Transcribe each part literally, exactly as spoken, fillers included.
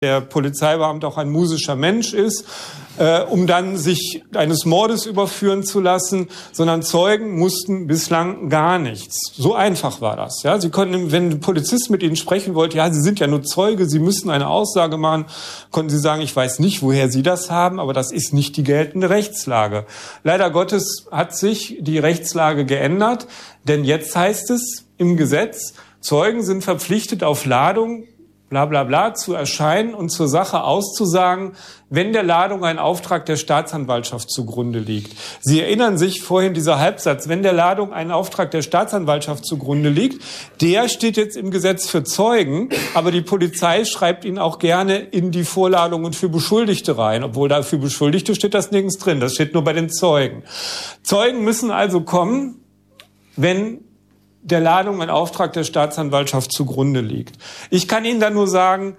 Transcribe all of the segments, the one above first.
der Polizeibeamte auch ein musischer Mensch ist, äh, um dann sich eines Mordes überführen zu lassen, sondern Zeugen mussten bislang gar nichts. So einfach war das. Ja, sie konnten, wenn ein Polizist mit ihnen sprechen wollte, ja, sie sind ja nur Zeuge, sie müssen eine Aussage machen, konnten sie sagen, ich weiß nicht, woher sie das haben, aber das ist nicht die geltende Rechtslage. Leider Gottes hat sich die Rechtslage geändert, denn jetzt heißt es im Gesetz, Zeugen sind verpflichtet, auf Ladung bla bla bla zu erscheinen und zur Sache auszusagen, wenn der Ladung ein Auftrag der Staatsanwaltschaft zugrunde liegt. Sie erinnern sich vorhin dieser Halbsatz, wenn der Ladung ein Auftrag der Staatsanwaltschaft zugrunde liegt, der steht jetzt im Gesetz für Zeugen, aber die Polizei schreibt ihn auch gerne in die Vorladungen für Beschuldigte rein, obwohl da für Beschuldigte steht das nirgends drin, das steht nur bei den Zeugen. Zeugen müssen also kommen, wenn der Ladung ein Auftrag der Staatsanwaltschaft zugrunde liegt. Ich kann Ihnen da nur sagen,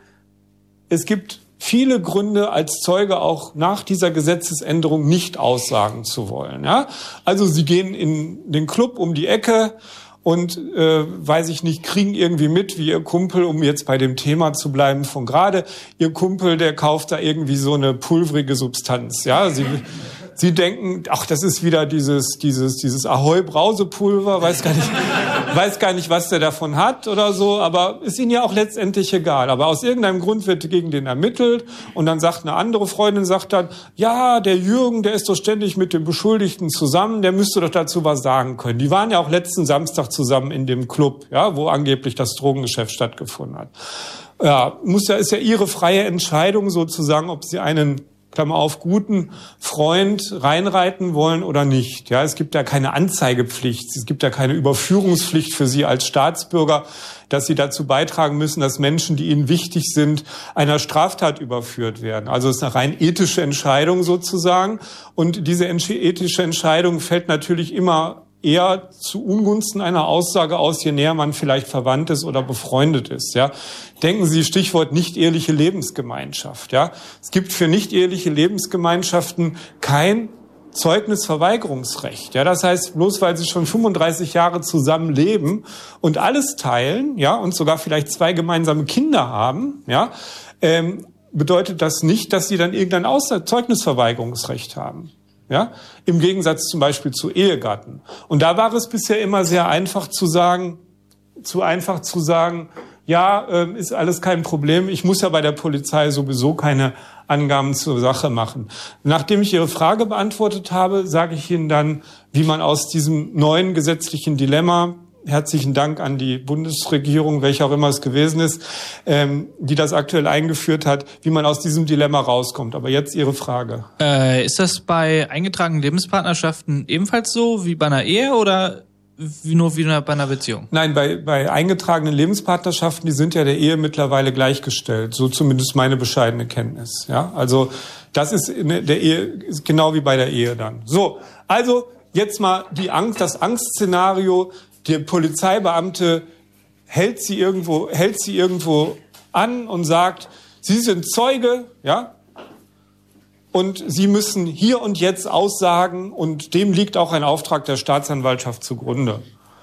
es gibt viele Gründe, als Zeuge auch nach dieser Gesetzesänderung nicht aussagen zu wollen. Ja? Also Sie gehen in den Club um die Ecke und, äh, weiß ich nicht, kriegen irgendwie mit, wie Ihr Kumpel, um jetzt bei dem Thema zu bleiben von gerade, Ihr Kumpel, der kauft da irgendwie so eine pulverige Substanz. Ja, Sie... Sie denken, ach, das ist wieder dieses, dieses, dieses Ahoi-Brausepulver, weiß gar nicht, weiß gar nicht, was der davon hat oder so, aber ist Ihnen ja auch letztendlich egal. Aber aus irgendeinem Grund wird gegen den ermittelt und dann sagt eine andere Freundin, sagt dann, ja, der Jürgen, der ist doch ständig mit dem Beschuldigten zusammen, der müsste doch dazu was sagen können. Die waren ja auch letzten Samstag zusammen in dem Club, ja, wo angeblich das Drogengeschäft stattgefunden hat. Ja, muss ja, ist ja Ihre freie Entscheidung sozusagen, ob Sie einen, Klammer auf, guten Freund reinreiten wollen oder nicht. Ja, es gibt ja keine Anzeigepflicht, es gibt ja keine Überführungspflicht für Sie als Staatsbürger, dass Sie dazu beitragen müssen, dass Menschen, die Ihnen wichtig sind, einer Straftat überführt werden. Also es ist eine rein ethische Entscheidung sozusagen. Und diese ethische Entscheidung fällt natürlich immer eher zu Ungunsten einer Aussage aus, je näher man vielleicht verwandt ist oder befreundet ist. Ja, denken Sie, Stichwort nicht-eheliche Lebensgemeinschaft. Ja, es gibt für nicht-eheliche Lebensgemeinschaften kein Zeugnisverweigerungsrecht. Ja, das heißt, bloß weil Sie schon fünfunddreißig Jahre zusammen leben und alles teilen, ja, und sogar vielleicht zwei gemeinsame Kinder haben, ja, ähm, bedeutet das nicht, dass Sie dann irgendein Außer- Zeugnisverweigerungsrecht haben. Ja, im Gegensatz zum Beispiel zu Ehegatten. Und da war es bisher immer sehr einfach zu sagen, zu einfach zu sagen, ja, äh, ist alles kein Problem. Ich muss ja bei der Polizei sowieso keine Angaben zur Sache machen. Nachdem ich Ihre Frage beantwortet habe, sage ich Ihnen dann, wie man aus diesem neuen gesetzlichen Dilemma, herzlichen Dank an die Bundesregierung, welche auch immer es gewesen ist, ähm, die das aktuell eingeführt hat, wie man aus diesem Dilemma rauskommt. Aber jetzt Ihre Frage. Äh, ist das bei eingetragenen Lebenspartnerschaften ebenfalls so wie bei einer Ehe oder wie nur wie bei einer Beziehung? Nein, bei, bei eingetragenen Lebenspartnerschaften, die sind ja der Ehe mittlerweile gleichgestellt. So zumindest meine bescheidene Kenntnis. Ja, also das ist in der Ehe ist genau wie bei der Ehe dann. So, also jetzt mal die Angst, das Angstszenario. Der Polizeibeamte hält sie irgendwo, hält sie irgendwo an und sagt, Sie sind Zeuge, ja, und Sie müssen hier und jetzt aussagen und dem liegt auch ein Auftrag der Staatsanwaltschaft zugrunde.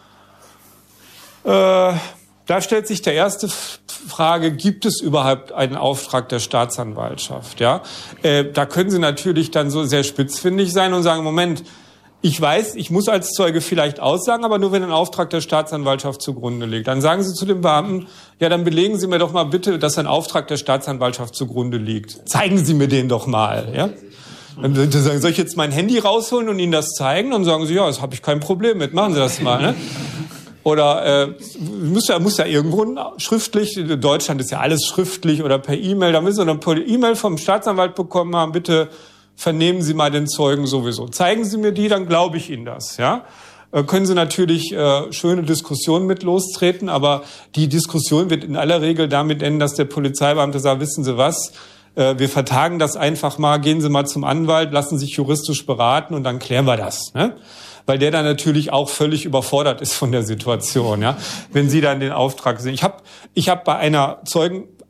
Äh, da stellt sich der erste Frage, gibt es überhaupt einen Auftrag der Staatsanwaltschaft, ja? Äh, da können Sie natürlich dann so sehr spitzfindig sein und sagen, Moment, ich weiß, ich muss als Zeuge vielleicht aussagen, aber nur wenn ein Auftrag der Staatsanwaltschaft zugrunde liegt. Dann sagen Sie zu dem Beamten, ja, dann belegen Sie mir doch mal bitte, dass ein Auftrag der Staatsanwaltschaft zugrunde liegt. Zeigen Sie mir den doch mal, ja? Dann sagen, soll ich jetzt mein Handy rausholen und Ihnen das zeigen? Dann sagen Sie, ja, das habe ich kein Problem mit, machen Sie das mal, ne? Oder äh, muss ja muss ja irgendwo schriftlich, in Deutschland ist ja alles schriftlich oder per E-Mail, da müssen Sie eine E-Mail vom Staatsanwalt bekommen haben, bitte vernehmen Sie mal den Zeugen sowieso. Zeigen Sie mir die, dann glaube ich Ihnen das. Ja, äh, können Sie natürlich äh, schöne Diskussionen mit lostreten, aber die Diskussion wird in aller Regel damit enden, dass der Polizeibeamte sagt, wissen Sie was, äh, wir vertagen das einfach mal, gehen Sie mal zum Anwalt, lassen sich juristisch beraten und dann klären wir das. Ne? Weil der dann natürlich auch völlig überfordert ist von der Situation. Ja, wenn Sie dann den Auftrag sehen. Ich habe ich hab bei einer Zeugen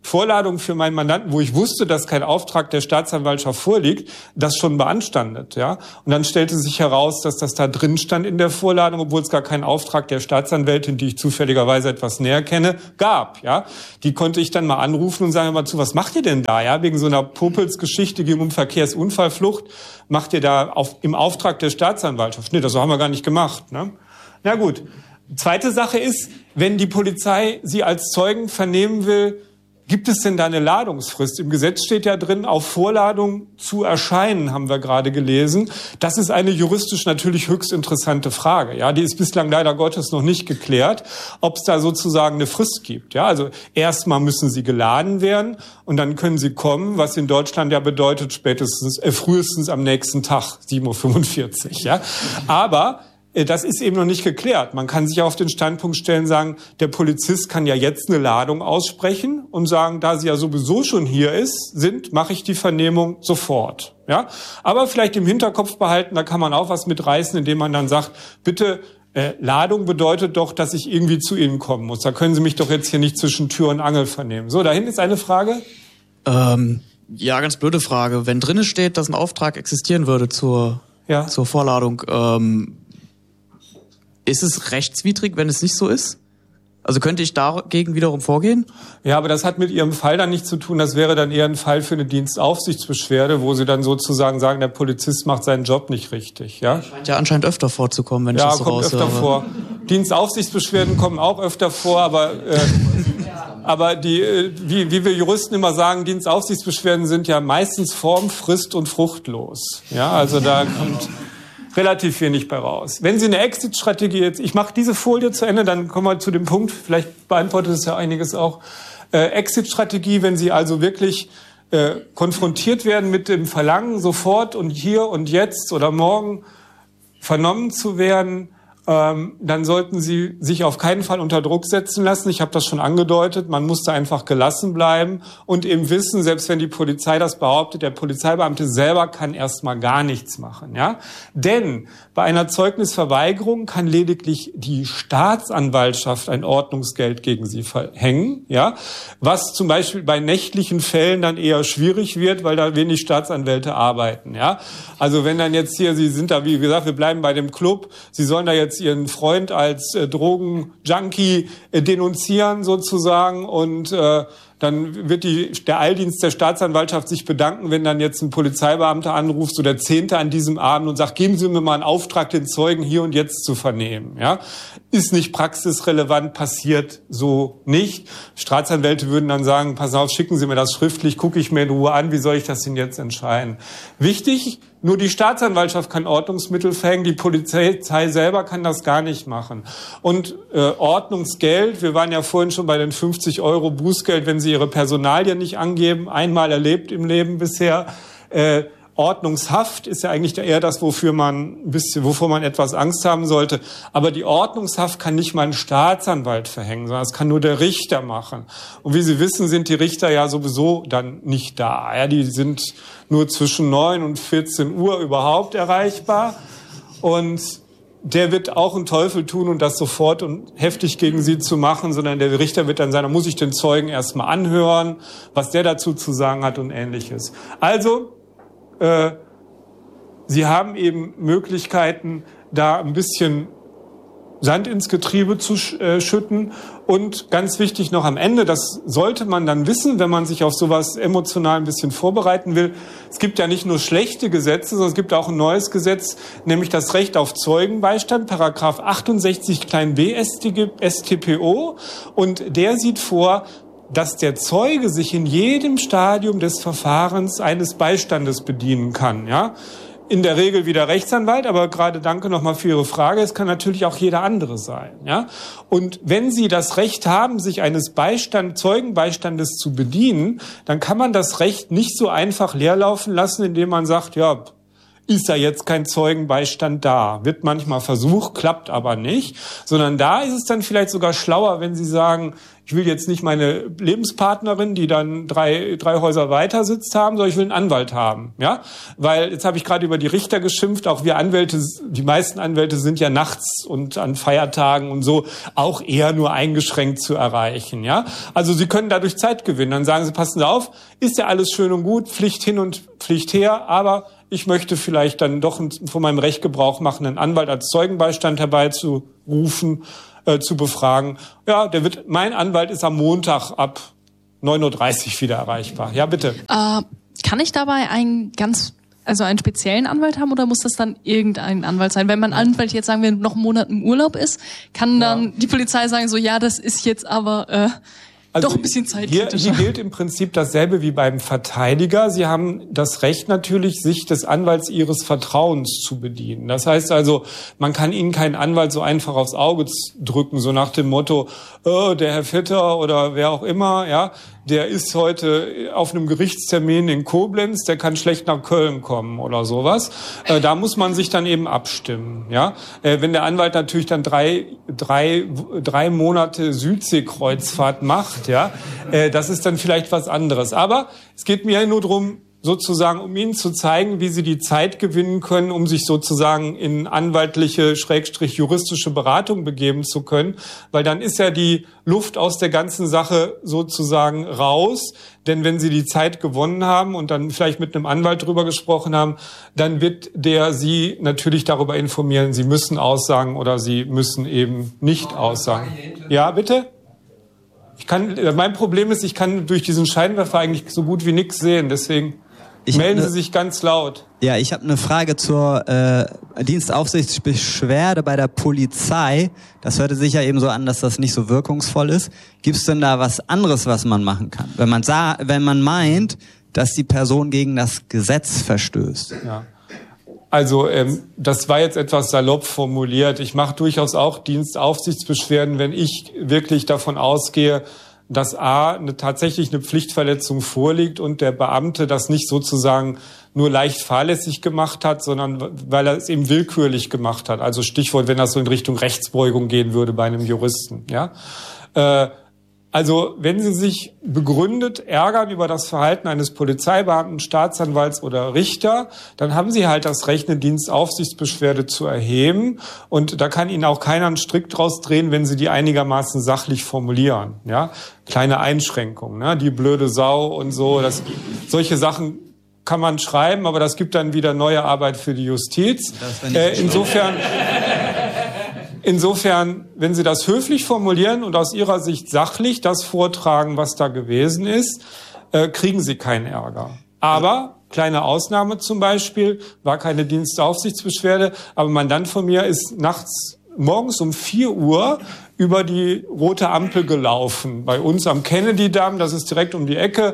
Vorladung für meinen Mandanten, wo ich wusste, dass kein Auftrag der Staatsanwaltschaft vorliegt, das schon beanstandet, ja. Und dann stellte sich heraus, dass das da drin stand in der Vorladung, obwohl es gar keinen Auftrag der Staatsanwältin, die ich zufälligerweise etwas näher kenne, gab, ja. Die konnte ich dann mal anrufen und sagen, mal zu, was macht ihr denn da, ja? Wegen so einer Popelsgeschichte, ging um Verkehrsunfallflucht, macht ihr da auf, im Auftrag der Staatsanwaltschaft? Nee, das haben wir gar nicht gemacht, ne? Na gut. Zweite Sache ist, wenn die Polizei Sie als Zeugen vernehmen will, gibt es denn da eine Ladungsfrist? Im Gesetz steht ja drin, auf Vorladung zu erscheinen, haben wir gerade gelesen. Das ist eine juristisch natürlich höchst interessante Frage. Ja, die ist bislang leider Gottes noch nicht geklärt, ob es da sozusagen eine Frist gibt. Ja, also erstmal müssen Sie geladen werden und dann können Sie kommen, was in Deutschland ja bedeutet spätestens, äh, frühestens am nächsten Tag, sieben Uhr fünfundvierzig. Ja, aber das ist eben noch nicht geklärt. Man kann sich auf den Standpunkt stellen, sagen, der Polizist kann ja jetzt eine Ladung aussprechen und sagen, da sie ja sowieso schon hier ist, sind, mache ich die Vernehmung sofort. Ja, aber vielleicht im Hinterkopf behalten, da kann man auch was mitreißen, indem man dann sagt, bitte, äh, Ladung bedeutet doch, dass ich irgendwie zu Ihnen kommen muss. Da können Sie mich doch jetzt hier nicht zwischen Tür und Angel vernehmen. So, da hinten ist eine Frage. Ähm, ja, ganz blöde Frage. Wenn drinnen steht, dass ein Auftrag existieren würde zur, ja. zur Vorladung, ähm, ist es rechtswidrig, wenn es nicht so ist? Also könnte ich dagegen wiederum vorgehen? Ja, aber das hat mit Ihrem Fall dann nichts zu tun. Das wäre dann eher ein Fall für eine Dienstaufsichtsbeschwerde, wo Sie dann sozusagen sagen, der Polizist macht seinen Job nicht richtig. Ja, scheint ja anscheinend öfter vorzukommen, wenn ja, ich das so raushöre. Ja, kommt öfter vor. Dienstaufsichtsbeschwerden kommen auch öfter vor, aber äh, aber die, äh, wie, wie wir Juristen immer sagen, Dienstaufsichtsbeschwerden sind ja meistens form-, frist- und fruchtlos. Ja, also da kommt relativ wenig bei raus. Wenn Sie eine Exit-Strategie jetzt, ich mache diese Folie zu Ende, dann kommen wir zu dem Punkt, vielleicht beantwortet es ja einiges auch. Äh, Exit-Strategie, wenn Sie also wirklich äh, konfrontiert werden mit dem Verlangen, sofort und hier und jetzt oder morgen vernommen zu werden, ähm, dann sollten Sie sich auf keinen Fall unter Druck setzen lassen. Ich habe das schon angedeutet, man muss da einfach gelassen bleiben und eben wissen, selbst wenn die Polizei das behauptet, der Polizeibeamte selber kann erstmal gar nichts machen. Ja? Denn bei einer Zeugnisverweigerung kann lediglich die Staatsanwaltschaft ein Ordnungsgeld gegen Sie verhängen, ja? Was zum Beispiel bei nächtlichen Fällen dann eher schwierig wird, weil da wenig Staatsanwälte arbeiten. Ja? Also wenn dann jetzt hier, Sie sind da, wie gesagt, wir bleiben bei dem Club, Sie sollen da jetzt Ihren Freund als äh, Drogenjunkie äh, denunzieren sozusagen und äh, dann wird die, der Eildienst der Staatsanwaltschaft sich bedanken, wenn dann jetzt ein Polizeibeamter anruft, so der Zehnte an diesem Abend und sagt, geben Sie mir mal einen Auftrag, den Zeugen hier und jetzt zu vernehmen. Ja, ist nicht praxisrelevant, passiert so nicht. Staatsanwälte würden dann sagen, pass auf, schicken Sie mir das schriftlich, gucke ich mir in Ruhe an, wie soll ich das denn jetzt entscheiden? Wichtig, nur die Staatsanwaltschaft kann Ordnungsmittel verhängen, die Polizei selber kann das gar nicht machen. Und äh, Ordnungsgeld, wir waren ja vorhin schon bei den fünfzig Euro Bußgeld, wenn Sie Ihre Personalien nicht angeben, einmal erlebt im Leben bisher. Äh, Ordnungshaft ist ja eigentlich eher das, wofür man ein bisschen, wovor man etwas Angst haben sollte. Aber die Ordnungshaft kann nicht mal ein Staatsanwalt verhängen, sondern das kann nur der Richter machen. Und wie Sie wissen, sind die Richter ja sowieso dann nicht da. Ja, die sind nur zwischen neun und vierzehn Uhr überhaupt erreichbar. Und der wird auch einen Teufel tun und das sofort und heftig gegen Sie zu machen, sondern der Richter wird dann sagen, da muss ich den Zeugen erstmal anhören, was der dazu zu sagen hat und Ähnliches. Also, Äh, Sie haben eben Möglichkeiten, da ein bisschen Sand ins Getriebe zu sch- äh, schütten. Und ganz wichtig noch am Ende, das sollte man dann wissen, wenn man sich auf sowas emotional ein bisschen vorbereiten will. Es gibt ja nicht nur schlechte Gesetze, sondern es gibt auch ein neues Gesetz, nämlich das Recht auf Zeugenbeistand, Paragraph achtundsechzig klein b S t p O. Und der sieht vor, dass der Zeuge sich in jedem Stadium des Verfahrens eines Beistandes bedienen kann, ja. In der Regel wie der Rechtsanwalt, aber gerade danke nochmal für Ihre Frage, es kann natürlich auch jeder andere sein, ja. Und wenn Sie das Recht haben, sich eines Beistand, Zeugenbeistandes zu bedienen, dann kann man das Recht nicht so einfach leerlaufen lassen, indem man sagt, ja, ist da jetzt kein Zeugenbeistand da. Wird manchmal versucht, klappt aber nicht. Sondern da ist es dann vielleicht sogar schlauer, wenn Sie sagen, ich will jetzt nicht meine Lebenspartnerin, die dann drei drei Häuser weiter sitzt, haben, sondern ich will einen Anwalt haben, ja, weil jetzt habe ich gerade über die Richter geschimpft, auch wir Anwälte, die meisten Anwälte sind ja nachts und an Feiertagen und so auch eher nur eingeschränkt zu erreichen, ja, also Sie können dadurch Zeit gewinnen, dann sagen Sie, passen Sie auf, ist ja alles schön und gut, Pflicht hin und Pflicht her, aber ich möchte vielleicht dann doch von meinem Recht Gebrauch machen, einen Anwalt als Zeugenbeistand herbeizurufen, äh, zu befragen. Ja, der wird, mein Anwalt ist am Montag ab neun Uhr dreißig wieder erreichbar. Ja, bitte. Äh, kann ich dabei einen ganz, also einen speziellen Anwalt haben oder muss das dann irgendein Anwalt sein? Wenn mein Anwalt jetzt, sagen wir, noch einen Monat im Urlaub ist, kann dann ja. die Polizei sagen, so, ja, das ist jetzt aber, äh, Also doch ein bisschen Zeit. Hier, hier gilt im Prinzip dasselbe wie beim Verteidiger. Sie haben das Recht natürlich, sich des Anwalts Ihres Vertrauens zu bedienen. Das heißt also, man kann Ihnen keinen Anwalt so einfach aufs Auge drücken, so nach dem Motto, oh, der Herr Vetter oder wer auch immer, ja, der ist heute auf einem Gerichtstermin in Koblenz, der kann schlecht nach Köln kommen oder sowas. Äh, da muss man sich dann eben abstimmen, ja. Äh, wenn der Anwalt natürlich dann drei, drei, drei Monate Südseekreuzfahrt macht, ja, äh, das ist dann vielleicht was anderes. Aber es geht mir ja nur darum, sozusagen, um Ihnen zu zeigen, wie Sie die Zeit gewinnen können, um sich sozusagen in anwaltliche, schrägstrich juristische Beratung begeben zu können, weil dann ist ja die Luft aus der ganzen Sache sozusagen raus, denn wenn Sie die Zeit gewonnen haben und dann vielleicht mit einem Anwalt drüber gesprochen haben, dann wird der Sie natürlich darüber informieren, Sie müssen aussagen oder Sie müssen eben nicht aussagen. Ja, bitte? Ich kann, mein Problem ist, ich kann durch diesen Scheinwerfer eigentlich so gut wie nichts sehen, deswegen ich melden ne, Sie sich ganz laut. Ja, ich habe eine Frage zur äh, Dienstaufsichtsbeschwerde bei der Polizei. Das hörte sich ja eben so an, dass das nicht so wirkungsvoll ist. Gibt es denn da was anderes, was man machen kann? Wenn man sa- wenn man meint, dass die Person gegen das Gesetz verstößt. Ja. Also ähm, das war jetzt etwas salopp formuliert. Ich mache durchaus auch Dienstaufsichtsbeschwerden, wenn ich wirklich davon ausgehe, dass A, eine, tatsächlich eine Pflichtverletzung vorliegt und der Beamte das nicht sozusagen nur leicht fahrlässig gemacht hat, sondern weil er es eben willkürlich gemacht hat. Also Stichwort, wenn das so in Richtung Rechtsbeugung gehen würde bei einem Juristen. Ja. Äh, Also wenn Sie sich begründet ärgern über das Verhalten eines Polizeibeamten, Staatsanwalts oder Richter, dann haben Sie halt das Recht, eine Dienstaufsichtsbeschwerde zu erheben. Und da kann Ihnen auch keiner einen Strick draus drehen, wenn Sie die einigermaßen sachlich formulieren. Ja, kleine Einschränkungen, ne? Die blöde Sau und so. Das, solche Sachen kann man schreiben, aber das gibt dann wieder neue Arbeit für die Justiz. Äh, insofern... Insofern, wenn Sie das höflich formulieren und aus Ihrer Sicht sachlich das vortragen, was da gewesen ist, äh, kriegen Sie keinen Ärger. Aber, kleine Ausnahme zum Beispiel, war keine Dienstaufsichtsbeschwerde, aber ein Mandant von mir ist nachts, morgens um vier Uhr über die rote Ampel gelaufen. Bei uns am Kennedy-Damm, das ist direkt um die Ecke.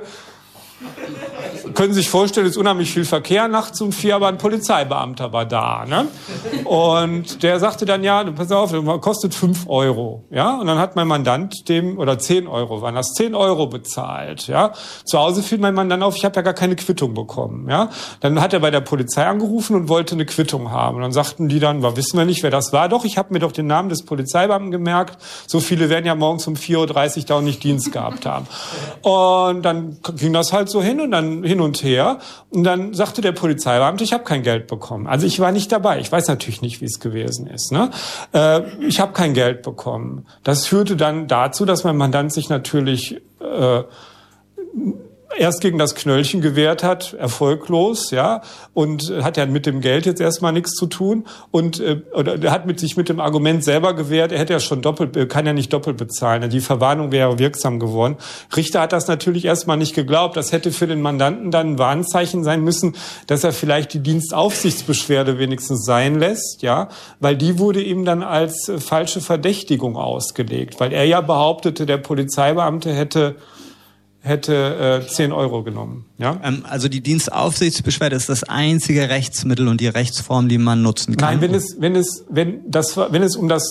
Können Sie sich vorstellen, es ist unheimlich viel Verkehr nachts um vier, aber ein Polizeibeamter war da, ne? Und der sagte dann, ja, pass auf, das kostet fünf Euro, ja? Und dann hat mein Mandant dem, oder zehn Euro waren das, zehn Euro bezahlt, ja? Zu Hause fiel mein Mandant auf, ich habe ja gar keine Quittung bekommen, ja? Dann hat er bei der Polizei angerufen und wollte eine Quittung haben. Und dann sagten die dann, wir wissen wir nicht, wer das war. Doch, ich habe mir doch den Namen des Polizeibeamten gemerkt. So viele werden ja morgens um vier Uhr dreißig da auch nicht Dienst gehabt haben. Und dann ging das halt so hin und dann hin und her. Und dann sagte der Polizeibeamte, ich habe kein Geld bekommen. Also ich war nicht dabei. Ich weiß natürlich nicht, wie es gewesen ist. Ne? Äh, ich habe kein Geld bekommen. Das führte dann dazu, dass mein Mandant sich natürlich äh, erst gegen das Knöllchen gewehrt hat, erfolglos, ja, und hat ja mit dem Geld jetzt erstmal nichts zu tun und äh, oder er hat mit sich mit dem Argument selber gewehrt, er hätte ja schon doppelt, kann ja nicht doppelt bezahlen, die Verwarnung wäre wirksam geworden. Richter hat das natürlich erstmal nicht geglaubt, das hätte für den Mandanten dann ein Warnzeichen sein müssen, dass er vielleicht die Dienstaufsichtsbeschwerde wenigstens sein lässt, ja, weil die wurde ihm dann als äh, falsche Verdächtigung ausgelegt, weil er ja behauptete, der Polizeibeamte hätte hätte äh, zehn Euro genommen. Ja? Ähm, also die Dienstaufsichtsbeschwerde ist das einzige Rechtsmittel und die Rechtsform, die man nutzen kann. Nein, wenn es, wenn es, wenn das, wenn es um das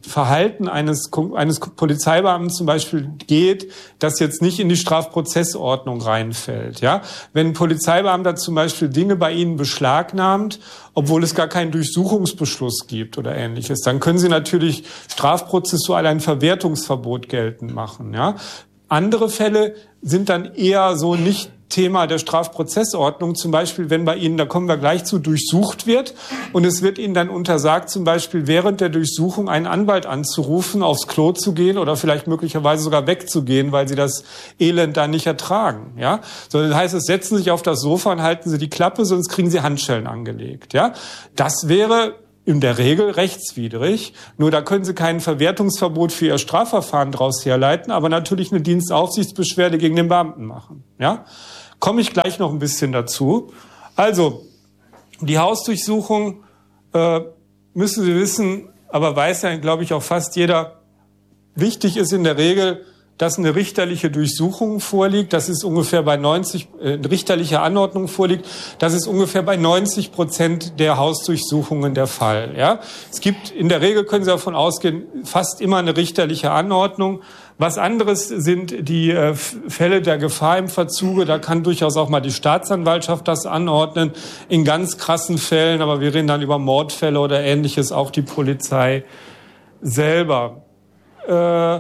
Verhalten eines, eines Polizeibeamten zum Beispiel geht, das jetzt nicht in die Strafprozessordnung reinfällt. Ja? Wenn ein Polizeibeamter zum Beispiel Dinge bei Ihnen beschlagnahmt, obwohl es gar keinen Durchsuchungsbeschluss gibt oder Ähnliches, dann können Sie natürlich strafprozessual ein Verwertungsverbot geltend machen. Ja? Andere Fälle sind dann eher so nicht Thema der Strafprozessordnung, zum Beispiel, wenn bei Ihnen, da kommen wir gleich zu, durchsucht wird und es wird Ihnen dann untersagt, zum Beispiel während der Durchsuchung einen Anwalt anzurufen, aufs Klo zu gehen oder vielleicht möglicherweise sogar wegzugehen, weil Sie das Elend da nicht ertragen, ja. Sondern das heißt, es setzen Sie sich auf das Sofa und halten Sie die Klappe, sonst kriegen Sie Handschellen angelegt, ja. Das wäre in der Regel rechtswidrig. Nur da können Sie kein Verwertungsverbot für Ihr Strafverfahren daraus herleiten, aber natürlich eine Dienstaufsichtsbeschwerde gegen den Beamten machen, ja. Komme ich gleich noch ein bisschen dazu. Also, die Hausdurchsuchung äh, müssen Sie wissen, aber weiß ja, glaube ich, auch fast jeder, wichtig ist in der Regel, dass eine richterliche Durchsuchung vorliegt. Das ist ungefähr bei neunzig, äh, eine richterliche Anordnung vorliegt. Das ist ungefähr bei neunzig Prozent der Hausdurchsuchungen der Fall. Ja, es gibt in der Regel, können Sie davon ausgehen, fast immer eine richterliche Anordnung. Was anderes sind die äh, Fälle der Gefahr im Verzuge. Da kann durchaus auch mal die Staatsanwaltschaft das anordnen. In ganz krassen Fällen, aber wir reden dann über Mordfälle oder Ähnliches, auch die Polizei selber. Äh,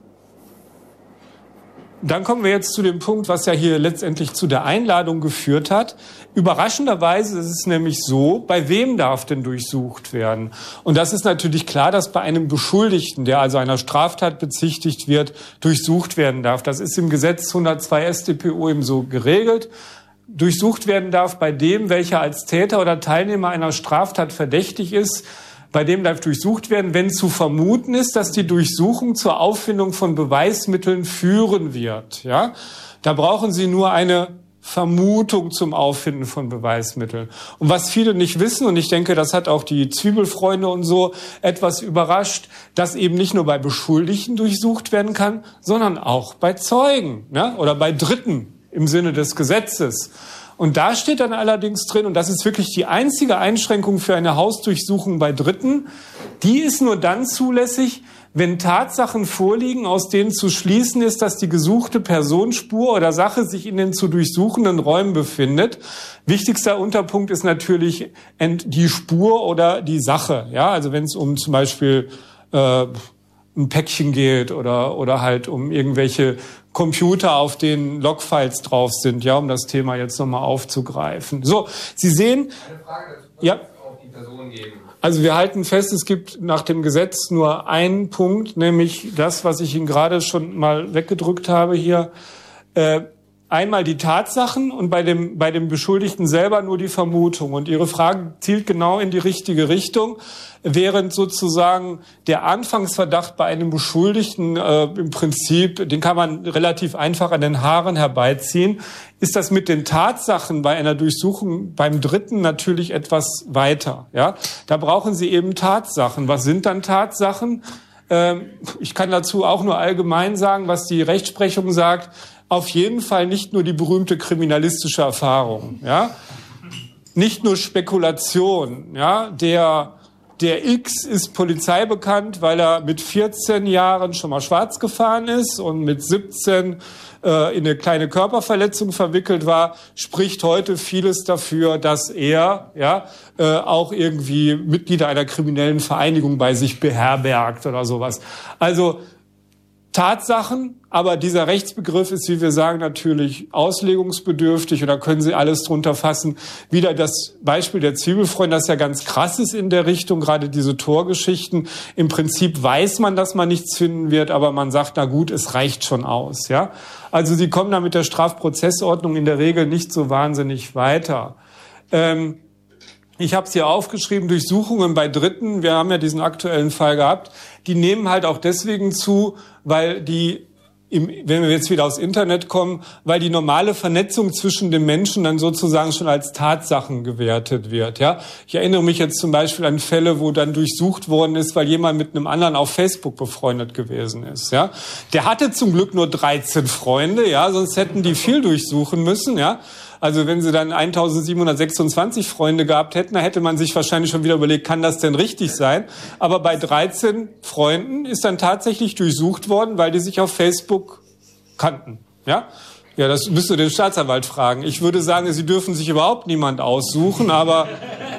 Dann kommen wir jetzt zu dem Punkt, was ja hier letztendlich zu der Einladung geführt hat. Überraschenderweise ist es nämlich so, bei wem darf denn durchsucht werden? Und das ist natürlich klar, dass bei einem Beschuldigten, der also einer Straftat bezichtigt wird, durchsucht werden darf. Das ist im Gesetz hundertzwei S t P O eben so geregelt. Durchsucht werden darf bei dem, welcher als Täter oder Teilnehmer einer Straftat verdächtig ist. Bei dem darf durchsucht werden, wenn zu vermuten ist, dass die Durchsuchung zur Auffindung von Beweismitteln führen wird. Ja, da brauchen Sie nur eine Vermutung zum Auffinden von Beweismitteln. Und was viele nicht wissen, und ich denke, das hat auch die Zwiebelfreunde und so etwas überrascht, dass eben nicht nur bei Beschuldigten durchsucht werden kann, sondern auch bei Zeugen, ja, oder bei Dritten im Sinne des Gesetzes. Und da steht dann allerdings drin, und das ist wirklich die einzige Einschränkung für eine Hausdurchsuchung bei Dritten, die ist nur dann zulässig, wenn Tatsachen vorliegen, aus denen zu schließen ist, dass die gesuchte Personenspur oder Sache sich in den zu durchsuchenden Räumen befindet. Wichtigster Unterpunkt ist natürlich die Spur oder die Sache. Ja, also wenn es um zum Beispiel äh, ein Päckchen geht oder oder halt um irgendwelche Computer, auf denen Logfiles drauf sind, ja, um das Thema jetzt nochmal aufzugreifen. So, Sie sehen... Eine Frage dazu, ja. Auf die Person geben. Also wir halten fest, es gibt nach dem Gesetz nur einen Punkt, nämlich das, was ich Ihnen gerade schon mal weggedrückt habe hier. Äh, einmal die Tatsachen und bei dem, bei dem Beschuldigten selber nur die Vermutung. Und Ihre Frage zielt genau in die richtige Richtung, während sozusagen der Anfangsverdacht bei einem Beschuldigten äh, im Prinzip, den kann man relativ einfach an den Haaren herbeiziehen, ist das mit den Tatsachen bei einer Durchsuchung beim Dritten natürlich etwas weiter. Ja, da brauchen Sie eben Tatsachen. Was sind dann Tatsachen? Ähm, ich kann dazu auch nur allgemein sagen, was die Rechtsprechung sagt. Auf jeden Fall nicht nur die berühmte kriminalistische Erfahrung, ja, nicht nur Spekulation, ja, der der X ist Polizei bekannt, weil er mit vierzehn Jahren schon mal schwarz gefahren ist und mit siebzehn äh, in eine kleine Körperverletzung verwickelt war, spricht heute vieles dafür, dass er ja äh, auch irgendwie Mitglieder einer kriminellen Vereinigung bei sich beherbergt oder sowas. Also Tatsachen, aber dieser Rechtsbegriff ist, wie wir sagen, natürlich auslegungsbedürftig und da können Sie alles drunter fassen. Wieder das Beispiel der Zwiebelfreunde, das ja ganz krass ist in der Richtung, gerade diese Torgeschichten. Im Prinzip weiß man, dass man nichts finden wird, aber man sagt, na gut, es reicht schon aus. Ja, also Sie kommen da mit der Strafprozessordnung in der Regel nicht so wahnsinnig weiter. Ähm, Ich habe es hier aufgeschrieben, Durchsuchungen bei Dritten, wir haben ja diesen aktuellen Fall gehabt, die nehmen halt auch deswegen zu, weil die, im, wenn wir jetzt wieder aufs Internet kommen, weil die normale Vernetzung zwischen den Menschen dann sozusagen schon als Tatsachen gewertet wird. Ja, ich erinnere mich jetzt zum Beispiel an Fälle, wo dann durchsucht worden ist, weil jemand mit einem anderen auf Facebook befreundet gewesen ist. Ja, der hatte zum Glück nur dreizehn Freunde, ja, sonst hätten die viel durchsuchen müssen. Ja. Also wenn sie dann eintausendsiebenhundertsechsundzwanzig Freunde gehabt hätten, dann hätte man sich wahrscheinlich schon wieder überlegt, kann das denn richtig sein? Aber bei dreizehn Freunden ist dann tatsächlich durchsucht worden, weil die sich auf Facebook kannten. Ja? Ja, das müsst ihr den Staatsanwalt fragen. Ich würde sagen, sie dürfen sich überhaupt niemand aussuchen, aber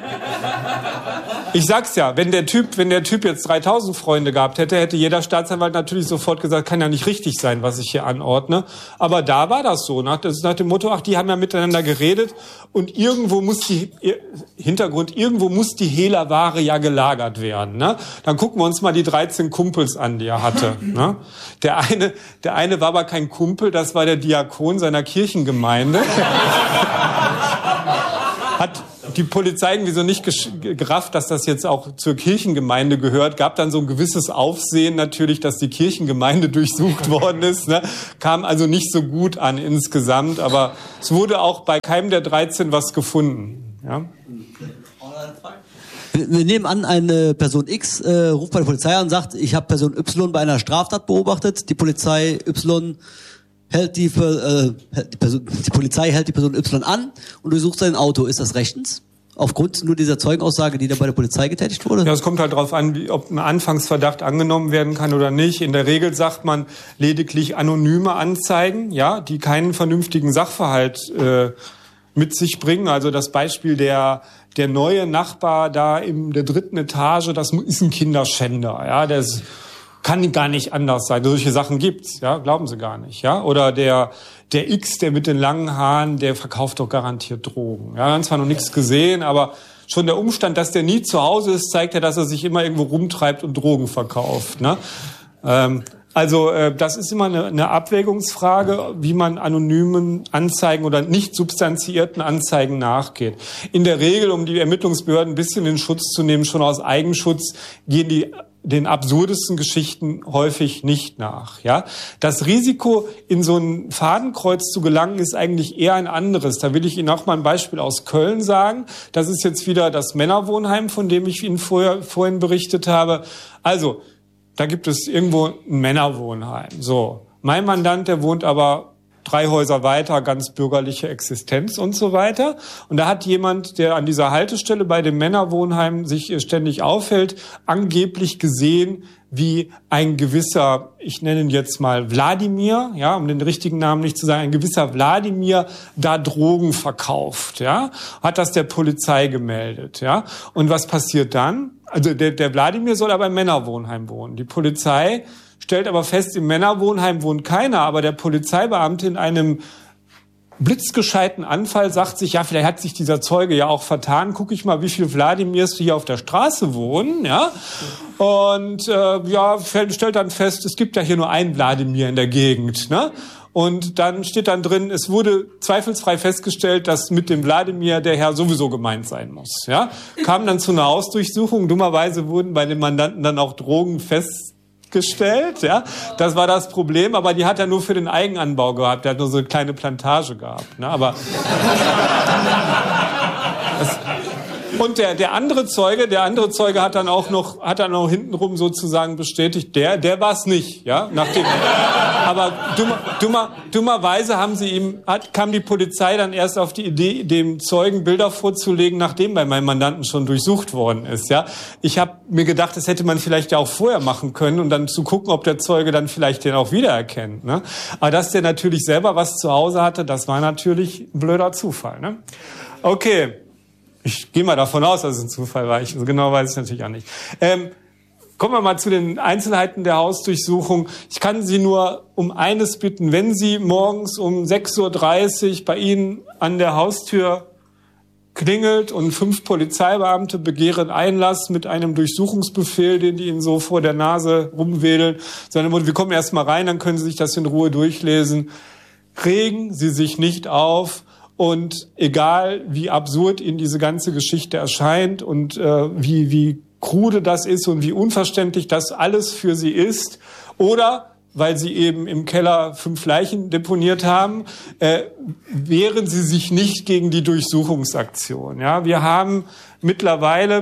ich sag's ja, wenn der Typ, wenn der Typ jetzt dreitausend Freunde gehabt hätte, hätte jeder Staatsanwalt natürlich sofort gesagt, kann ja nicht richtig sein, was ich hier anordne. Aber da war das so, nach, das ist nach dem Motto, ach, die haben ja miteinander geredet und irgendwo muss die, Hintergrund, irgendwo muss die Hehlerware ja gelagert werden, ne? Dann gucken wir uns mal die dreizehn Kumpels an, die er hatte, ne? Der eine, der eine war aber kein Kumpel, das war der Diakon seiner Kirchengemeinde. Hat die Polizei irgendwie so nicht gerafft, dass das jetzt auch zur Kirchengemeinde gehört. Gab dann so ein gewisses Aufsehen natürlich, dass die Kirchengemeinde durchsucht worden ist. Ne? Kam also nicht so gut an insgesamt, aber es wurde auch bei keinem der dreizehn was gefunden. Ja? Wir nehmen an, eine Person X äh, ruft bei der Polizei an und sagt, ich habe Person Y bei einer Straftat beobachtet. Die Polizei Y hält die, äh, die, Person, die Polizei hält die Person Y an und durchsucht sein Auto. Ist das rechtens? Aufgrund nur dieser Zeugenaussage, die da bei der Polizei getätigt wurde? Ja, es kommt halt darauf an, wie, ob ein Anfangsverdacht angenommen werden kann oder nicht. In der Regel sagt man lediglich anonyme Anzeigen, ja, die keinen vernünftigen Sachverhalt äh, mit sich bringen. Also das Beispiel der der neue Nachbar da in der dritten Etage, das ist ein Kinderschänder, ja, der ist, kann gar nicht anders sein. Solche Sachen gibt's, ja, glauben Sie gar nicht, ja. Oder der der X, der mit den langen Haaren, der verkauft doch garantiert Drogen. Ja, wir haben zwar noch nichts gesehen, aber schon der Umstand, dass der nie zu Hause ist, zeigt ja, dass er sich immer irgendwo rumtreibt und Drogen verkauft, ne? Ähm, also äh, das ist immer eine, eine Abwägungsfrage, wie man anonymen Anzeigen oder nicht substanziierten Anzeigen nachgeht. In der Regel, um die Ermittlungsbehörden ein bisschen in Schutz zu nehmen, schon aus Eigenschutz, gehen die den absurdesten Geschichten häufig nicht nach, ja. Das Risiko, in so ein Fadenkreuz zu gelangen, ist eigentlich eher ein anderes. Da will ich Ihnen auch mal ein Beispiel aus Köln sagen. Das ist jetzt wieder das Männerwohnheim, von dem ich Ihnen vorher, vorhin berichtet habe. Also, da gibt es irgendwo ein Männerwohnheim. So. Mein Mandant, der wohnt aber drei Häuser weiter, ganz bürgerliche Existenz und so weiter. Und da hat jemand, der an dieser Haltestelle bei dem Männerwohnheim sich ständig aufhält, angeblich gesehen, wie ein gewisser, ich nenne ihn jetzt mal Wladimir, ja, um den richtigen Namen nicht zu sagen, ein gewisser Wladimir da Drogen verkauft, ja, hat das der Polizei gemeldet, ja. Und was passiert dann? Also der, der Wladimir soll aber im Männerwohnheim wohnen. Die Polizei stellt aber fest, im Männerwohnheim wohnt keiner, aber der Polizeibeamte in einem blitzgescheiten Anfall sagt sich, ja, vielleicht hat sich dieser Zeuge ja auch vertan, gucke ich mal, wie viele Wladimirs hier auf der Straße wohnen, ja, und äh, ja, stellt dann fest, es gibt ja hier nur einen Wladimir in der Gegend, ne? Und dann steht dann drin, es wurde zweifelsfrei festgestellt, dass mit dem Wladimir der Herr sowieso gemeint sein muss, ja. Kam dann zu einer Hausdurchsuchung, dummerweise wurden bei den Mandanten dann auch Drogen festgestellt, ja. Das war das Problem, aber die hat er nur für den Eigenanbau gehabt, der hat nur so eine kleine Plantage gehabt, ne, aber das, und der der andere Zeuge, der andere Zeuge hat dann auch noch hat dann auch hintenrum sozusagen bestätigt, der der war es nicht, ja, nachdem aber dummer, dummer, dummerweise haben sie ihm hat, kam die Polizei dann erst auf die Idee, dem Zeugen Bilder vorzulegen, nachdem bei meinem Mandanten schon durchsucht worden ist, ja. Ich habe mir gedacht, das hätte man vielleicht ja auch vorher machen können und dann zu gucken, ob der Zeuge dann vielleicht den auch wiedererkennt, ne? Aber dass der natürlich selber was zu Hause hatte, das war natürlich ein blöder Zufall, ne? Okay. Ich gehe mal davon aus, dass es ein Zufall war. Ich, also genau weiß ich natürlich auch nicht. Ähm, kommen wir mal zu den Einzelheiten der Hausdurchsuchung. Ich kann Sie nur um eines bitten. Wenn Sie morgens um sechs Uhr dreißig bei Ihnen an der Haustür klingelt und fünf Polizeibeamte begehren Einlass mit einem Durchsuchungsbefehl, den die Ihnen so vor der Nase rumwedeln, sondern wir kommen erst mal rein, dann können Sie sich das in Ruhe durchlesen. Regen Sie sich nicht auf. Und egal, wie absurd Ihnen diese ganze Geschichte erscheint und äh, wie wie krude das ist und wie unverständlich das alles für Sie ist, oder weil Sie eben im Keller fünf Leichen deponiert haben, äh, wehren Sie sich nicht gegen die Durchsuchungsaktion. Ja, wir haben mittlerweile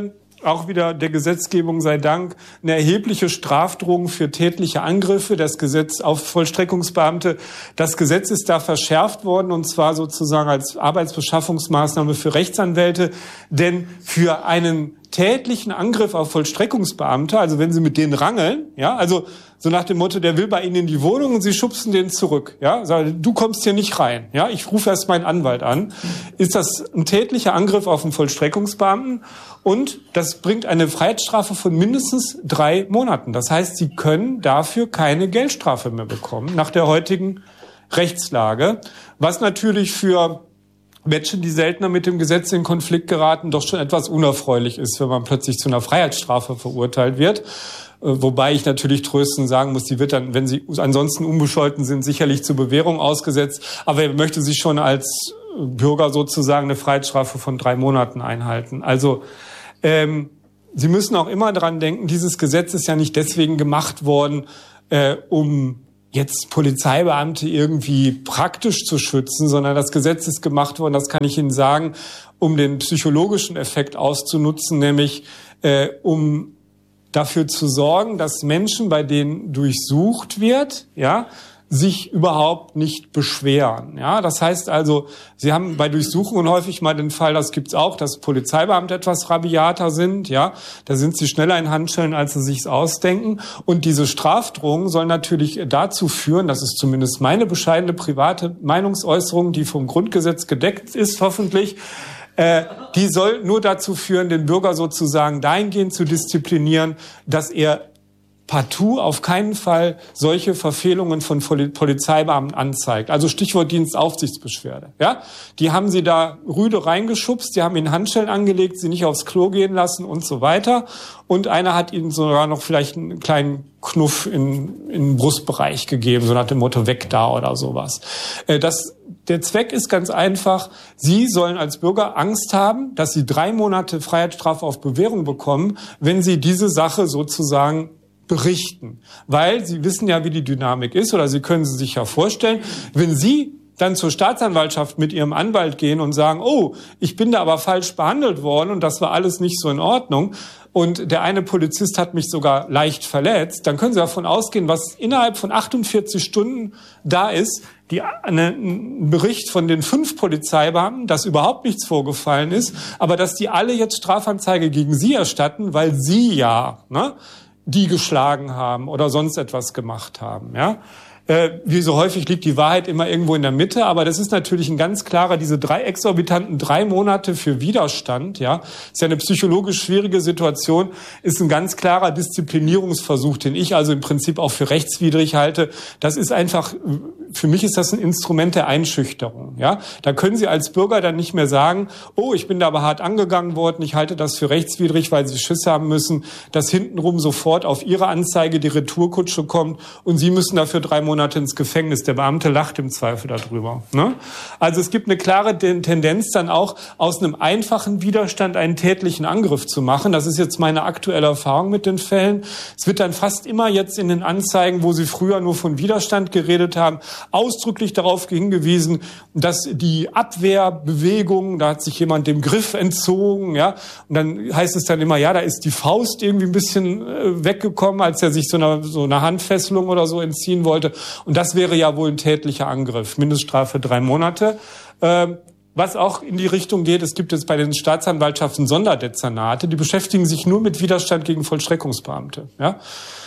auch wieder der Gesetzgebung sei Dank, eine erhebliche Strafdrohung für tätliche Angriffe. Das Gesetz auf Vollstreckungsbeamte, das Gesetz ist da verschärft worden, und zwar sozusagen als Arbeitsbeschaffungsmaßnahme für Rechtsanwälte. Denn für einen tätlichen Angriff auf Vollstreckungsbeamte, also wenn Sie mit denen rangeln, ja, also so nach dem Motto, der will bei Ihnen in die Wohnung und Sie schubsen den zurück, ja, sagen, du kommst hier nicht rein, ja, ich rufe erst meinen Anwalt an, ist das ein tätlicher Angriff auf einen Vollstreckungsbeamten, und das bringt eine Freiheitsstrafe von mindestens drei Monaten. Das heißt, Sie können dafür keine Geldstrafe mehr bekommen nach der heutigen Rechtslage, was natürlich für Menschen, die seltener mit dem Gesetz in Konflikt geraten, doch schon etwas unerfreulich ist, wenn man plötzlich zu einer Freiheitsstrafe verurteilt wird. Wobei ich natürlich tröstend sagen muss, die wird dann, wenn sie ansonsten unbescholten sind, sicherlich zur Bewährung ausgesetzt. Aber er möchte sich schon als Bürger sozusagen eine Freiheitsstrafe von drei Monaten einhalten. Also ähm, Sie müssen auch immer daran denken, dieses Gesetz ist ja nicht deswegen gemacht worden, äh, um jetzt Polizeibeamte irgendwie praktisch zu schützen, sondern das Gesetz ist gemacht worden, das kann ich Ihnen sagen, um den psychologischen Effekt auszunutzen, nämlich äh, um dafür zu sorgen, dass Menschen, bei denen durchsucht wird, ja, sich überhaupt nicht beschweren. Ja, das heißt also, Sie haben bei Durchsuchungen häufig mal den Fall, das gibt's auch, dass Polizeibeamte etwas rabiater sind. Ja, da sind sie schneller in Handschellen, als sie sich's ausdenken. Und diese Strafdrohung soll natürlich dazu führen, das ist zumindest meine bescheidene private Meinungsäußerung, die vom Grundgesetz gedeckt ist, hoffentlich, äh, die soll nur dazu führen, den Bürger sozusagen dahingehend zu disziplinieren, dass er partout auf keinen Fall solche Verfehlungen von Polizeibeamten anzeigt. Also Stichwort Dienstaufsichtsbeschwerde. Ja, die haben sie da rüde reingeschubst, die haben ihnen Handschellen angelegt, sie nicht aufs Klo gehen lassen und so weiter. Und einer hat ihnen sogar noch vielleicht einen kleinen Knuff in, in den Brustbereich gegeben, so nach dem Motto weg da oder sowas. Das, der Zweck ist ganz einfach, Sie sollen als Bürger Angst haben, dass Sie drei Monate Freiheitsstrafe auf Bewährung bekommen, wenn Sie diese Sache sozusagen berichten. Weil Sie wissen ja, wie die Dynamik ist, oder Sie können sie sich ja vorstellen, wenn Sie dann zur Staatsanwaltschaft mit Ihrem Anwalt gehen und sagen, oh, ich bin da aber falsch behandelt worden und das war alles nicht so in Ordnung und der eine Polizist hat mich sogar leicht verletzt, dann können Sie davon ausgehen, was innerhalb von achtundvierzig Stunden da ist, die, eine, ein Bericht von den fünf Polizeibeamten, dass überhaupt nichts vorgefallen ist, aber dass die alle jetzt Strafanzeige gegen Sie erstatten, weil Sie ja, ne, die geschlagen haben oder sonst etwas gemacht haben, ja. Äh, wie so häufig liegt die Wahrheit immer irgendwo in der Mitte, aber das ist natürlich ein ganz klarer, diese drei exorbitanten drei Monate für Widerstand, ja, ist ja eine psychologisch schwierige Situation, ist ein ganz klarer Disziplinierungsversuch, den ich also im Prinzip auch für rechtswidrig halte. Das ist einfach, für mich ist das ein Instrument der Einschüchterung, ja. Da können Sie als Bürger dann nicht mehr sagen, oh, ich bin da aber hart angegangen worden, ich halte das für rechtswidrig, weil Sie Schiss haben müssen, dass hintenrum sofort auf Ihre Anzeige die Retourkutsche kommt und Sie müssen dafür drei Monate ins Gefängnis. Der Beamte lacht im Zweifel darüber. Ne? Also es gibt eine klare Tendenz dann auch, aus einem einfachen Widerstand einen tätlichen Angriff zu machen. Das ist jetzt meine aktuelle Erfahrung mit den Fällen. Es wird dann fast immer jetzt in den Anzeigen, wo Sie früher nur von Widerstand geredet haben, ausdrücklich darauf hingewiesen, dass die Abwehrbewegung, da hat sich jemand dem Griff entzogen, ja, und dann heißt es dann immer, ja, da ist die Faust irgendwie ein bisschen äh, weggekommen, als er sich so einer so einer Handfesselung oder so entziehen wollte. Und das wäre ja wohl ein tätlicher Angriff. Mindeststrafe drei Monate. Ähm, was auch in die Richtung geht, es gibt jetzt bei den Staatsanwaltschaften Sonderdezernate, die beschäftigen sich nur mit Widerstand gegen Vollstreckungsbeamte. Ja?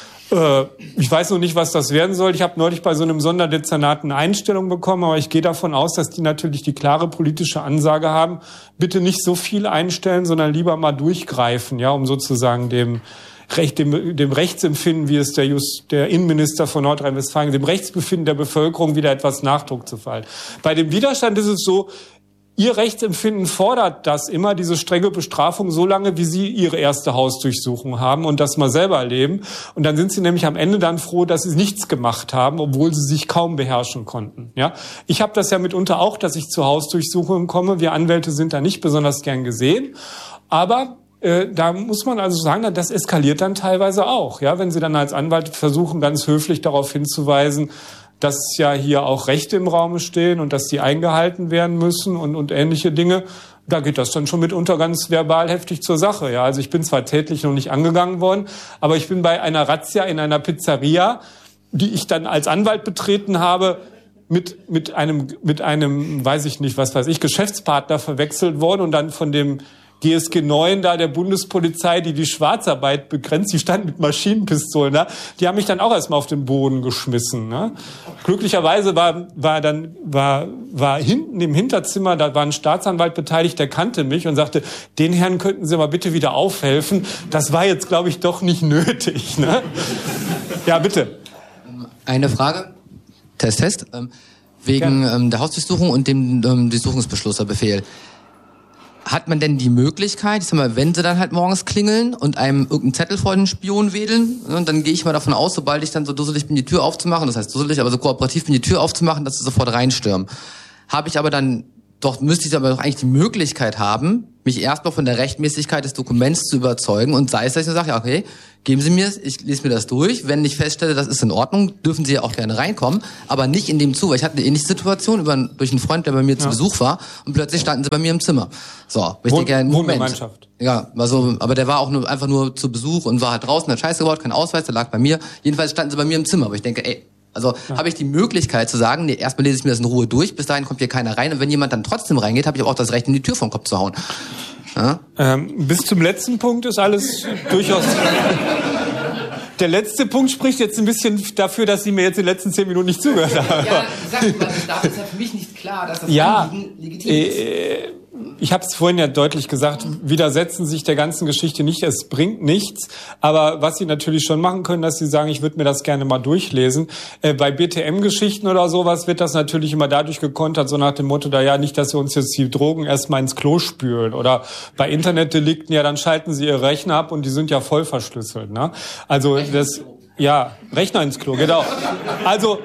Äh, ich weiß noch nicht, was das werden soll. Ich habe neulich bei so einem Sonderdezernat eine Einstellung bekommen, aber ich gehe davon aus, dass die natürlich die klare politische Ansage haben, bitte nicht so viel einstellen, sondern lieber mal durchgreifen, ja, um sozusagen dem Recht, dem, dem Rechtsempfinden, wie es der, Just, der Innenminister von Nordrhein-Westfalen, dem Rechtsbefinden der Bevölkerung wieder etwas Nachdruck zu fallen. Bei dem Widerstand ist es so, Ihr Rechtsempfinden fordert das immer, diese strenge Bestrafung, so lange, wie Sie Ihre erste Hausdurchsuchung haben und das mal selber erleben. Und dann sind Sie nämlich am Ende dann froh, dass Sie nichts gemacht haben, obwohl Sie sich kaum beherrschen konnten. Ja, ich habe das ja mitunter auch, dass ich zu Hausdurchsuchungen komme. Wir Anwälte sind da nicht besonders gern gesehen, aber Äh, da muss man also sagen, das eskaliert dann teilweise auch, ja, wenn Sie dann als Anwalt versuchen, ganz höflich darauf hinzuweisen, dass ja hier auch Rechte im Raume stehen und dass die eingehalten werden müssen und, und ähnliche Dinge. Da geht das dann schon mitunter ganz verbal heftig zur Sache. Ja, also ich bin zwar tätlich noch nicht angegangen worden, aber ich bin bei einer Razzia in einer Pizzeria, die ich dann als Anwalt betreten habe, mit mit einem mit einem, weiß ich nicht, was weiß ich, Geschäftspartner verwechselt worden und dann von dem G S G neun da, der Bundespolizei, die die Schwarzarbeit begrenzt, die stand mit Maschinenpistolen da, die haben mich dann auch erstmal auf den Boden geschmissen. Ne? Glücklicherweise war, war dann, war, war hinten im Hinterzimmer, da war ein Staatsanwalt beteiligt, der kannte mich und sagte, den Herrn könnten Sie mal bitte wieder aufhelfen. Das war jetzt, glaube ich, doch nicht nötig. Ne? Ja, bitte. Eine Frage. Test, Test. Ähm, wegen ja. ähm, der Hausdurchsuchung und dem ähm, Durchsuchungsbeschlusserbefehl. Hat man denn die Möglichkeit, ich sag mal, wenn sie dann halt morgens klingeln und einem irgendeinen Zettel vor den Spion wedeln, und dann gehe ich mal davon aus, sobald ich dann so dusselig bin, die Tür aufzumachen, das heißt dusselig, aber so kooperativ bin, die Tür aufzumachen, dass sie sofort reinstürmen. Habe ich aber dann, doch müsste ich aber doch eigentlich die Möglichkeit haben, mich erstmal von der Rechtmäßigkeit des Dokuments zu überzeugen und sei es, dass ich sage, ja, okay, geben Sie mir es, ich lese mir das durch. Wenn ich feststelle, das ist in Ordnung, dürfen Sie ja auch gerne reinkommen, aber nicht in dem Zug. Ich hatte eine ähnliche Situation über, durch einen Freund, der bei mir ja. zu Besuch war und plötzlich standen sie bei mir im Zimmer. So, ich Wohn, denke, ja, Moment. Wohngemeinschaft. Ja, also, aber der war auch nur, einfach nur zu Besuch und war halt draußen, hat Scheiße gebaut, kein Ausweis, der lag bei mir. Jedenfalls standen sie bei mir im Zimmer, aber ich denke, ey, also ja. habe ich die Möglichkeit zu sagen, nee, erstmal lese ich mir das in Ruhe durch, bis dahin kommt hier keiner rein und wenn jemand dann trotzdem reingeht, habe ich auch das Recht, in die Tür vom Kopf zu hauen. Ja? Ähm, bis zum letzten Punkt ist alles durchaus... Der letzte Punkt spricht jetzt ein bisschen dafür, dass Sie mir jetzt in den letzten zehn Minuten nicht zugehört haben. Ja, sag mal, da ist ja für mich nicht klar, dass das ja, Anliegen legitim ist. Äh, ich habe es vorhin ja deutlich gesagt, widersetzen sich der ganzen Geschichte nicht, es bringt nichts. Aber was Sie natürlich schon machen können, dass Sie sagen, ich würde mir das gerne mal durchlesen. Äh, bei B T M-Geschichten oder sowas wird das natürlich immer dadurch gekontert, so nach dem Motto, da ja nicht, dass Sie uns jetzt die Drogen erstmal ins Klo spülen. Oder bei Internetdelikten, ja, dann schalten Sie Ihre Rechner ab und die sind ja voll verschlüsselt. Ne? Also das, ja, Rechner ins Klo, genau. Also...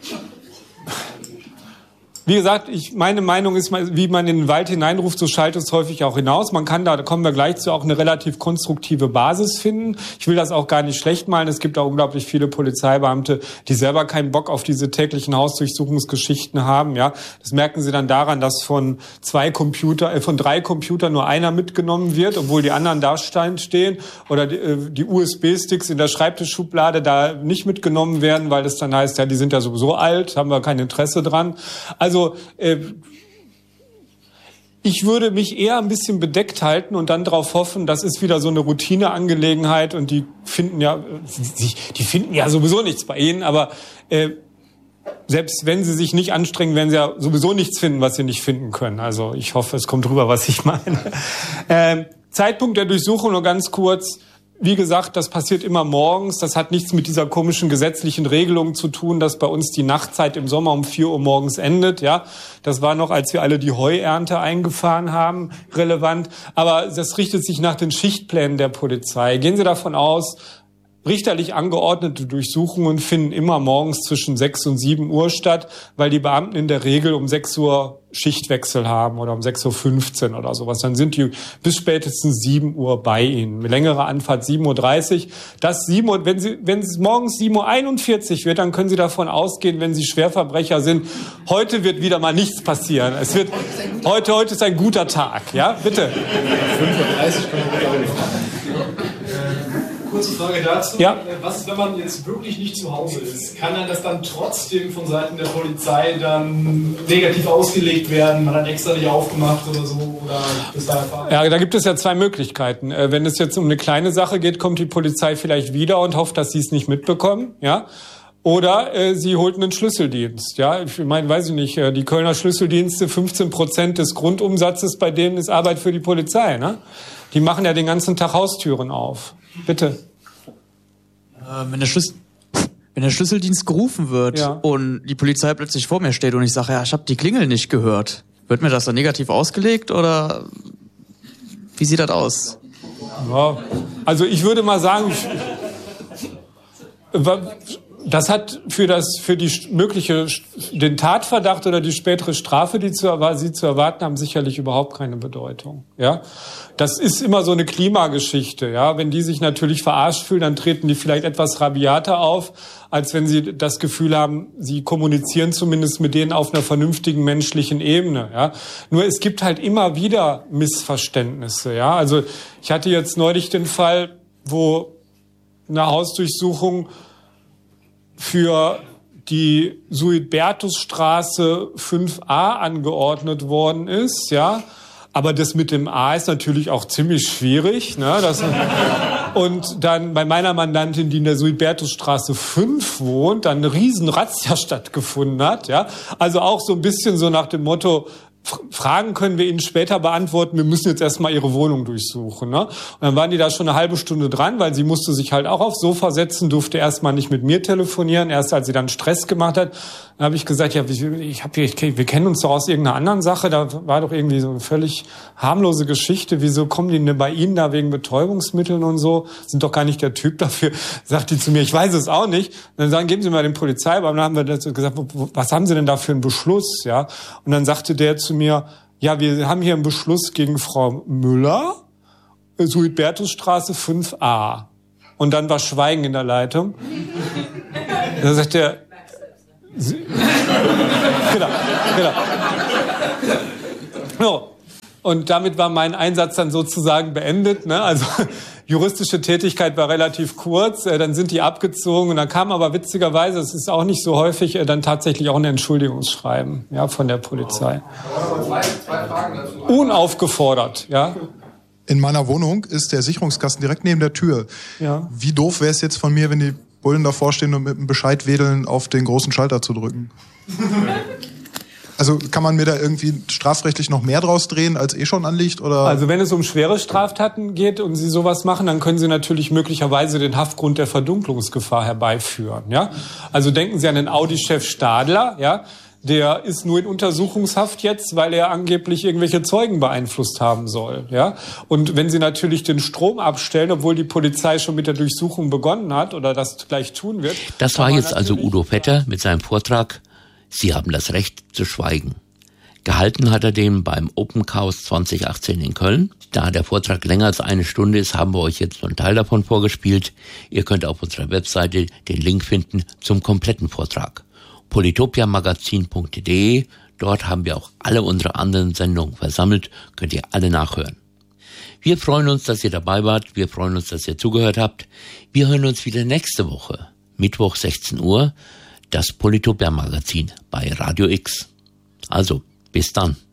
Wie gesagt, ich, meine Meinung ist, wie man in den Wald hineinruft, so schallt es häufig auch hinaus. Man kann da, da kommen wir gleich zu, auch eine relativ konstruktive Basis finden. Ich will das auch gar nicht schlecht malen. Es gibt auch unglaublich viele Polizeibeamte, die selber keinen Bock auf diese täglichen Hausdurchsuchungsgeschichten haben. Ja, das merken Sie dann daran, dass von zwei Computer, äh, von drei Computern nur einer mitgenommen wird, obwohl die anderen da stehen. Oder die, äh, die U S B-Sticks in der Schreibtischschublade da nicht mitgenommen werden, weil es dann heißt, ja, die sind ja sowieso alt, haben wir kein Interesse dran. Also Also äh, ich würde mich eher ein bisschen bedeckt halten und dann darauf hoffen, das ist wieder so eine Routineangelegenheit und die finden ja, die finden ja sowieso nichts bei Ihnen, aber äh, selbst wenn Sie sich nicht anstrengen, werden Sie ja sowieso nichts finden, was Sie nicht finden können. Also ich hoffe, es kommt rüber, was ich meine. Äh, Zeitpunkt der Durchsuchung nur ganz kurz. Wie gesagt, das passiert immer morgens. Das hat nichts mit dieser komischen gesetzlichen Regelung zu tun, dass bei uns die Nachtzeit im Sommer um vier Uhr morgens endet. Ja, das war noch, als wir alle die Heuernte eingefahren haben, relevant. Aber das richtet sich nach den Schichtplänen der Polizei. Gehen Sie davon aus, richterlich angeordnete Durchsuchungen finden immer morgens zwischen sechs und sieben Uhr statt, weil die Beamten in der Regel um sechs Uhr Schichtwechsel haben oder um sechs Uhr fünfzehn oder sowas. Dann sind die bis spätestens sieben Uhr bei Ihnen. Längere Anfahrt sieben Uhr dreißig. Das sieben Uhr, wenn Sie, wenn es morgens sieben Uhr einundvierzig wird, dann können Sie davon ausgehen, wenn Sie Schwerverbrecher sind, heute wird wieder mal nichts passieren. Es wird, heute, heute ist ein guter Tag. Ja, bitte. fünf Uhr dreißig Kurze Frage dazu. Ja. Was ist, wenn man jetzt wirklich nicht zu Hause ist? Kann dann das dann trotzdem von Seiten der Polizei dann negativ ausgelegt werden? Man hat extra nicht aufgemacht oder so? Oder bis dahin fahren? Ja, da gibt es ja zwei Möglichkeiten. Wenn es jetzt um eine kleine Sache geht, kommt die Polizei vielleicht wieder und hofft, dass sie es nicht mitbekommen. Ja. Oder äh, sie holt einen Schlüsseldienst. Ja, ich meine, weiß ich nicht, die Kölner Schlüsseldienste, fünfzehn Prozent des Grundumsatzes bei denen ist Arbeit für die Polizei. Ne? Die machen ja den ganzen Tag Haustüren auf. Bitte. Äh, wenn, der Schlüssel, wenn der Schlüsseldienst gerufen wird ja. und die Polizei plötzlich vor mir steht und ich sage, ja, ich habe die Klingel nicht gehört, wird mir das dann negativ ausgelegt oder wie sieht das aus? Ja, also ich würde mal sagen, das hat für das, für die mögliche, den Tatverdacht oder die spätere Strafe, die zu, sie zu erwarten haben, sicherlich überhaupt keine Bedeutung, ja. Das ist immer so eine Klimageschichte, ja. Wenn die sich natürlich verarscht fühlen, dann treten die vielleicht etwas rabiater auf, als wenn sie das Gefühl haben, sie kommunizieren zumindest mit denen auf einer vernünftigen menschlichen Ebene, ja. Nur es gibt halt immer wieder Missverständnisse, ja. Also ich hatte jetzt neulich den Fall, wo eine Hausdurchsuchung für die Suidbertusstraße fünf a angeordnet worden ist, ja. Aber das mit dem A ist natürlich auch ziemlich schwierig, ne? Das, und dann bei meiner Mandantin, die in der Suidbertusstraße fünf wohnt, dann eine riesen Razzia stattgefunden hat, ja. Also auch so ein bisschen so nach dem Motto, Fragen können wir Ihnen später beantworten, wir müssen jetzt erstmal Ihre Wohnung durchsuchen, ne? Und dann waren die da schon eine halbe Stunde dran, weil sie musste sich halt auch aufs Sofa setzen, durfte erstmal nicht mit mir telefonieren, erst als sie dann Stress gemacht hat, dann habe ich gesagt, ja, ich hab hier, ich, wir kennen uns doch aus irgendeiner anderen Sache, da war doch irgendwie so eine völlig harmlose Geschichte, wieso kommen die denn bei Ihnen da wegen Betäubungsmitteln und so, sind doch gar nicht der Typ dafür, sagt die zu mir, ich weiß es auch nicht, und dann sagen, geben Sie mal den Polizeibeamten, dann haben wir das gesagt, was haben Sie denn da für einen Beschluss, ja, und dann sagte der zu mir, ja, wir haben hier einen Beschluss gegen Frau Müller, Suidbertusstraße fünf a. Und dann war Schweigen in der Leitung. Da sagt der, genau, genau. So. Und damit war mein Einsatz dann sozusagen beendet, ne? Also juristische Tätigkeit war relativ kurz, äh, dann sind die abgezogen und dann kam aber witzigerweise, es ist auch nicht so häufig, äh, dann tatsächlich auch ein Entschuldigungsschreiben, ja, von der Polizei. Zwei, zwei Fragen dazu. Unaufgefordert, ja. In meiner Wohnung ist der Sicherungskasten direkt neben der Tür. Ja. Wie doof wäre es jetzt von mir, wenn die Bullen davor stehen und mit einem Bescheid wedeln, auf den großen Schalter zu drücken? Also kann man mir da irgendwie strafrechtlich noch mehr draus drehen, als eh schon anliegt? Oder? Also wenn es um schwere Straftaten geht und Sie sowas machen, dann können Sie natürlich möglicherweise den Haftgrund der Verdunklungsgefahr herbeiführen. Ja? Also denken Sie an den Audi-Chef Stadler, ja? Der ist nur in Untersuchungshaft jetzt, weil er angeblich irgendwelche Zeugen beeinflusst haben soll. Ja? Und wenn Sie natürlich den Strom abstellen, obwohl die Polizei schon mit der Durchsuchung begonnen hat oder das gleich tun wird. Das war jetzt also Udo Vetter mit seinem Vortrag Sie haben das Recht zu schweigen. Gehalten hat er den beim Open Chaos zwanzig achtzehn in Köln. Da der Vortrag länger als eine Stunde ist, haben wir euch jetzt nur einen Teil davon vorgespielt. Ihr könnt auf unserer Webseite den Link finden zum kompletten Vortrag. polytopiamagazin punkt de. Dort haben wir auch alle unsere anderen Sendungen versammelt. Könnt ihr alle nachhören. Wir freuen uns, dass ihr dabei wart. Wir freuen uns, dass ihr zugehört habt. Wir hören uns wieder nächste Woche, Mittwoch sechzehn Uhr. Das Polytopia-Magazin bei Radio X. Also, bis dann.